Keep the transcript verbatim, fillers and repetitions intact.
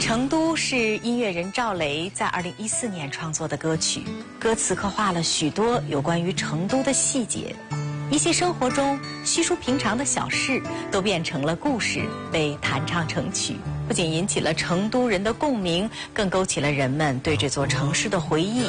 成都是音乐人赵雷在二零一四年创作的歌曲，歌词刻画了许多有关于成都的细节，一些生活中稀疏平常的小事都变成了故事，被弹唱成曲，不仅引起了成都人的共鸣，更勾起了人们对这座城市的回忆